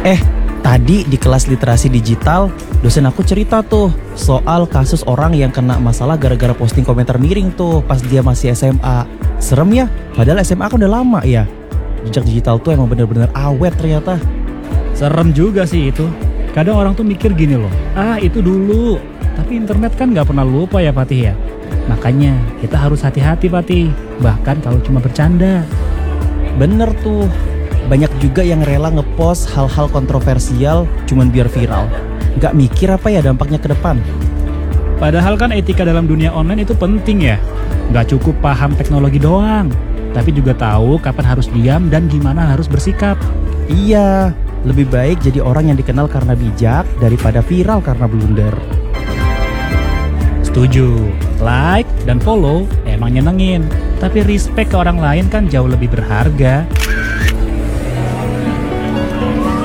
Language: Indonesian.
Eh, tadi di kelas literasi digital, dosen aku cerita tuh soal kasus orang yang kena masalah gara-gara posting komentar miring tuh pas dia masih SMA. Serem ya, padahal SMA kan udah lama ya. Jejak digital tuh emang bener-bener awet ternyata. Serem juga sih itu. Kadang orang tuh mikir gini loh, itu dulu. Tapi internet kan gak pernah lupa ya Fatih ya. Makanya kita harus hati-hati Fatih, bahkan kalau cuma bercanda. Bener tuh, banyak juga yang rela ngepost hal-hal kontroversial cuman biar viral. Gak mikir apa ya dampaknya ke depan. Padahal kan etika dalam dunia online itu penting ya. Gak cukup paham teknologi doang, tapi juga tahu kapan harus diam dan gimana harus bersikap. Iya, lebih baik jadi orang yang dikenal karena bijak daripada viral karena blunder. Setuju, like dan follow emang nyenengin, tapi respect ke orang lain kan jauh lebih berharga.